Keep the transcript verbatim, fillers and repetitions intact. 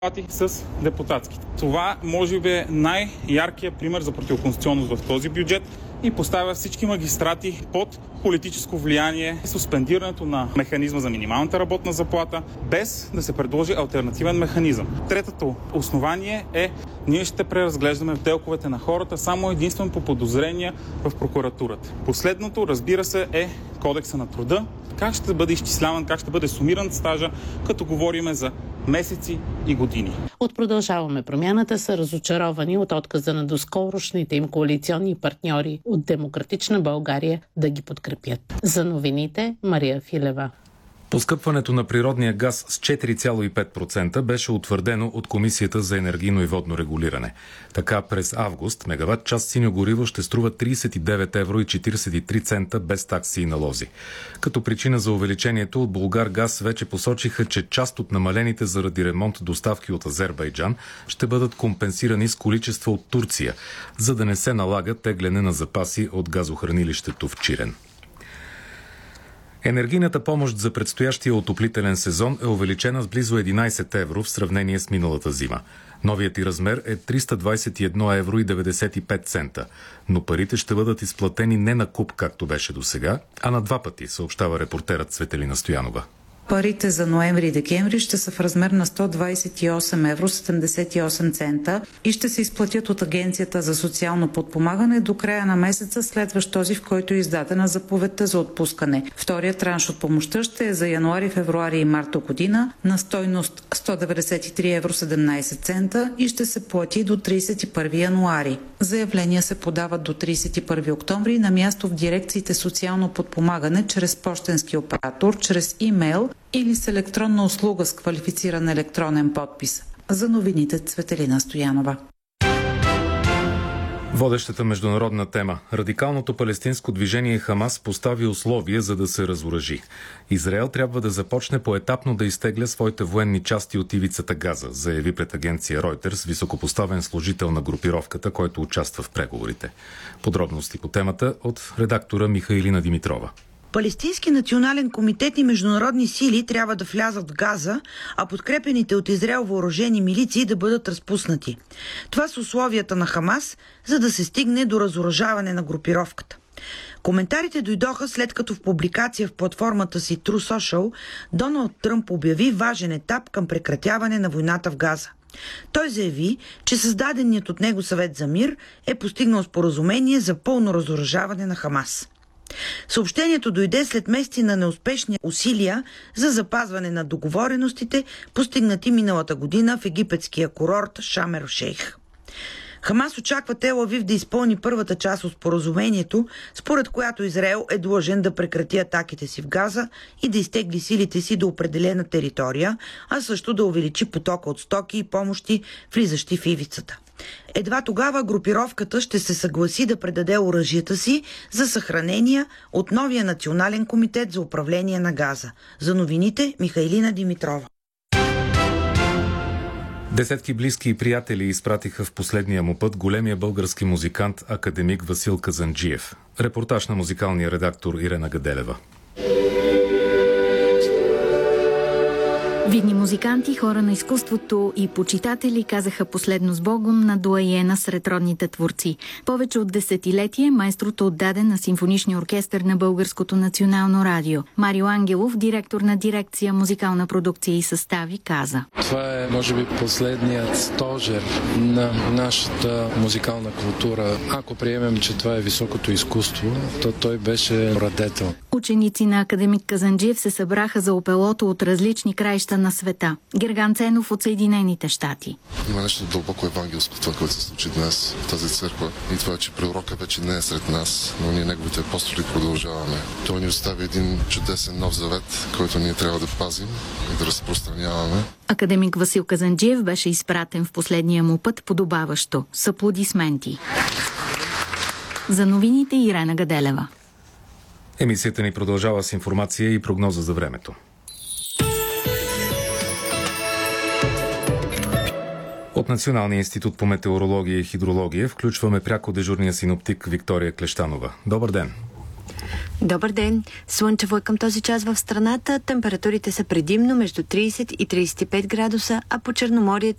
с депутатските. Това може би е най-яркият пример за противоконституционност в този бюджет и поставя всички магистрати под политическо влияние и суспендирането на механизма за минималната работна заплата, без да се предложи алтернативен механизъм. Третото основание е, ние ще преразглеждаме в делковете на хората само единствено по подозрения в прокуратурата. Последното, разбира се, е Кодекса на труда. Как ще бъде изчисляван, как ще бъде сумиран стажа, като говорим за месеци и години. От Продължаваме промяната са разочаровани от отказа на доскорошните им коалиционни партньори от Демократична България да ги подкрепят. За новините Мария Филева. Поскъпването на природния газ с четири цяло и пет процента беше утвърдено от Комисията за енергийно и водно регулиране. Така през август мегаватт час синьо гориво ще струва тридесет и девет евро и четиридесет и три цента без такси и налози. Като причина за увеличението от Булгаргаз вече посочиха, че част от намалените заради ремонт доставки от Азербайджан ще бъдат компенсирани с количество от Турция, за да не се налага тегляне на запаси от газохранилището в Чирен. Енергийната помощ за предстоящия отоплителен сезон е увеличена с близо единадесет евро в сравнение с миналата зима. Новият и размер е триста двадесет и едно евро и деветдесет и пет цента, но парите ще бъдат изплатени не на куп, както беше досега, а на два пъти, съобщава репортерът Цветелина Стоянова. Парите за ноември и декември ще са в размер на сто двадесет и осем евро седемдесет и осем цента и ще се изплатят от Агенцията за социално подпомагане до края на месеца, следващ този, в който е издадена заповедта за отпускане. Вторият транш от помощта ще е за януари, февруари и март година на стойност сто деветдесет и три евро седемнадесет цента и ще се плати до тридесет и първи януари. Заявления се подават до тридесет и първи октомври на място в дирекциите социално подпомагане чрез пощенски оператор, чрез имейл или с електронна услуга с квалифициран електронен подпис. За новините Цветелина Стоянова. Водещата международна тема. Радикалното палестинско движение Хамас постави условия за да се разоръжи. Израел трябва да започне поетапно да изтегля своите военни части от ивицата Газа, заяви пред агенция Reuters високопоставен служител на групировката, който участва в преговорите. Подробности по темата от редактора Михаилина Димитрова. Палестински национален комитет и международни сили трябва да влязат в Газа, а подкрепените от Израел въоръжени милиции да бъдат разпуснати. Това са условията на Хамас, за да се стигне до разоръжаване на групировката. Коментарите дойдоха след като в публикация в платформата си True Social Доналд Тръмп обяви важен етап към прекратяване на войната в Газа. Той заяви, че създаденият от него съвет за мир е постигнал споразумение за пълно разоръжаване на Хамас. Съобщението дойде след месеци на неуспешни усилия за запазване на договореностите, постигнати миналата година в египетския курорт Шарм ел Шейх. Хамас очаква Тел Авив да изпълни първата част от споразумението, според която Израел е длъжен да прекрати атаките си в Газа и да изтегли силите си до определена територия, а също да увеличи потока от стоки и помощи, влизащи в ивицата. Едва тогава групировката ще се съгласи да предаде оръжията си за съхранение от новия национален комитет за управление на Газа. За новините Михаилина Димитрова. Десетки близки и приятели изпратиха в последния му път големия български музикант академик Васил Казанджиев. Репортаж на музикалния редактор Ирена Гаделева. Видни музиканти, хора на изкуството и почитатели казаха последно с Богом на дуаена сред родните творци. Повече от десетилетие майстрото отдаде на симфоничния оркестър на Българското национално радио. Марио Ангелов, директор на дирекция музикална продукция и състави, каза: Това е, може би, последният стожер на нашата музикална култура. Ако приемем, че това е високото изкуство, то той беше радетел. Ученици на академик Казанджиев се събраха за опелото от различни краища на света. Герган Ценов от Съединените щати. Има нещо дълбоко евангелско това, което се случи днес в тази църква. И това, че пророка вече не е сред нас, но ние неговите апостоли продължаваме. Той ни остави един чудесен нов завет, който ние трябва да пазим и да разпространяваме. Академик Васил Казанджиев беше изпратен в последния му път подобаващо, с аплодисменти. За новините Ирена Гаделева. Емисията ни продължава с информация и прогноза за времето. От Националния институт по метеорология и хидрология включваме пряко дежурния синоптик Виктория Клещанова. Добър ден! Добър ден! Слънчево е към този час в страната. Температурите са предимно между тридесет и тридесет и пет градуса, а по Черноморието